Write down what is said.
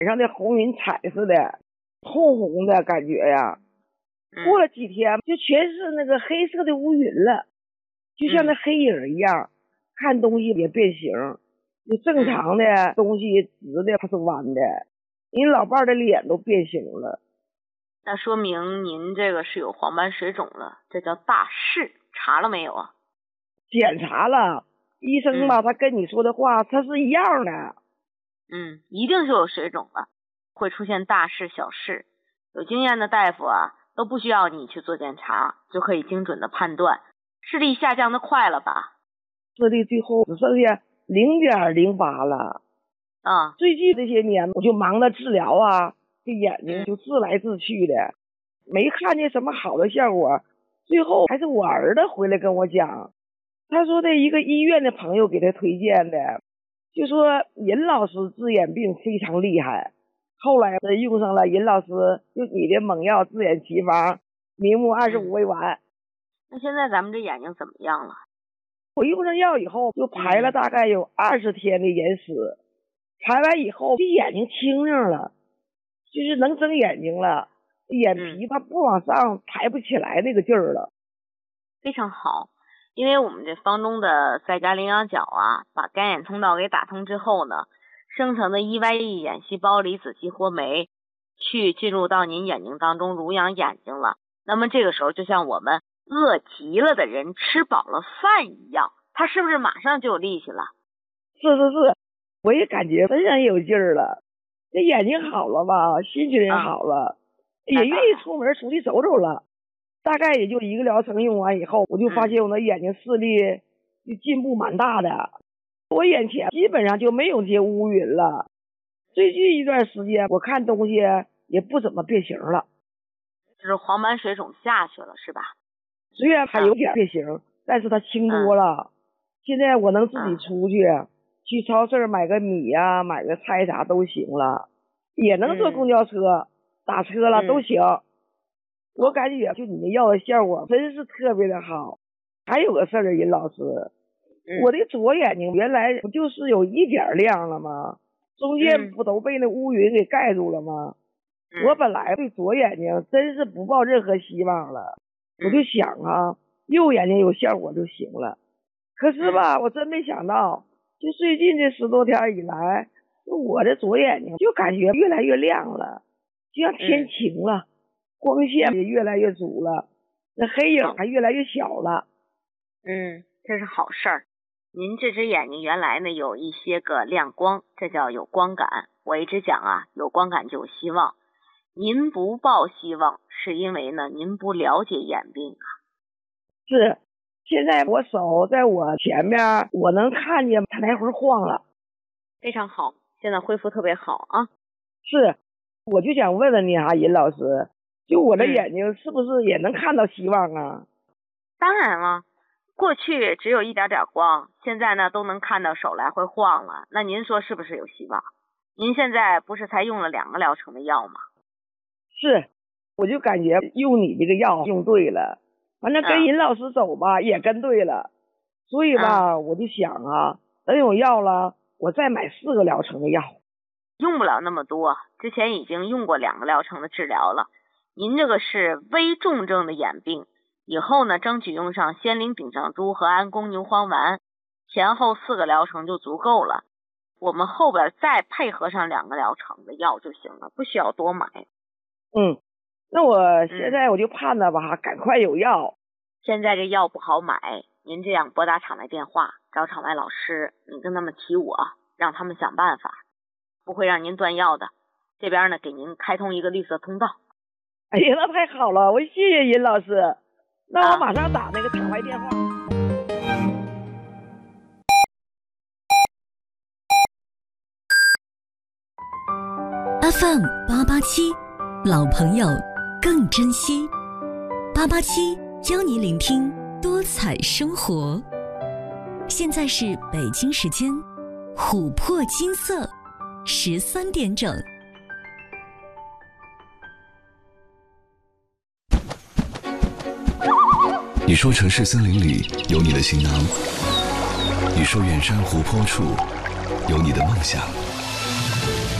上的红云彩似的，红红的感觉呀。过了几天，就全是那个黑色的乌云了，就像那黑影一样，看东西也变形，就正常的东西直的它是弯的，您老伴儿的脸都变形了。 那说明您这个是有黄斑水肿了，这叫大势，查了没有啊？ 检查了，医生吧，他跟你说的话他是一样的。 一定是有水肿了，会出现大势小势。有经验的大夫啊，都不需要你去做检查，就可以精准的判断。视力下降的快了吧？ 视力最后只剩下0.08了。最近这些年我就忙着治疗啊，这眼睛就治来治去的，没看见什么好的效果。最后还是我儿子回来跟我讲，他说的一个医院的朋友给他推荐的，就说尹老师治眼病非常厉害。后来用上了尹老师就你的猛药治眼奇方，明目25味丸。 那现在咱们这眼睛怎么样了？ 我用上药以后就排了大概有20天的眼屎，排完以后这眼睛清净了，就是能睁眼睛了，眼皮它不往上抬不起来那个劲儿了。 非常好，因为我们这方中的在家羚羊角啊，把干眼通道给打通之后呢，生成的 EYE 眼细胞离子激活酶去进入到您眼睛当中濡养眼睛了。那么这个时候就像我们饿极了的人吃饱了饭一样，他是不是马上就有力气了？ 是，我也感觉非常有劲儿了，这眼睛好了吧，心情也好了，也愿意出门出去走走了。大概也就1个疗程用完以后，我就发现我的眼睛视力就进步蛮大的，我眼前基本上就没有这些乌云了。最近一段时间我看东西也不怎么变形了， 就是黄斑水肿下去了是吧？ 虽然还有点变形，但是它轻多了。现在我能自己出去超市买个米呀，买个菜啥都行了，也能坐公交车，打车了都行。我感觉就你那药的效果真是特别的好。还有个事儿，尹老师，我的左眼睛原来不就是有一点亮了吗？中间不都被那乌云给盖住了吗？我本来对左眼睛真是不抱任何希望了，我就想啊，右眼睛有效果就行了。可是吧，我真没想到，就最近这10多天以来，我的左眼睛就感觉越来越亮了，就像天晴了，光线也越来越足了，那黑影还越来越小了。 这是好事儿。您这只眼睛原来呢有一些个亮光，这叫有光感。我一直讲啊，有光感就有希望。您不抱希望，是因为呢您不了解眼病啊。 是，现在我手在我前面，我能看见它来回晃了。 非常好，现在恢复特别好啊。 是，我就想问问你啊，尹老师，就我的眼睛是不是也能看到希望啊？ 当然了，过去只有一点点光，现在呢都能看到手来回晃了，那您说是不是有希望？您现在不是才用了2个疗程的药吗？ 是，我就感觉用你这个药用对了，反正跟尹老师走吧，也跟对了，所以吧，我就想啊，等有药了，我再买4个疗程的药。 用不了那么多，之前已经用过2个疗程的治疗了。您这个是微重症的眼病，以后呢争取用上仙灵丙上珠和安宫牛黄丸，前后4个疗程就足够了。我们后边再配合上2个疗程的药就行了，不需要多买。 那我现在我就盼着吧，赶快有药。 现在这药不好买，您这样拨打场外电话，找场外老师，你跟他们提我，让他们想办法，不会让您断药的。这边呢给您开通一个绿色通道。 哎呀，那太好了，我谢谢尹老师。那我马上打那个场外电话。 FM 887，老朋友更珍惜。887教你聆听多彩生活。现在是北京时间琥珀金色13点整。 你说城市森林里有你的行囊，你说远山湖泊处有你的梦想。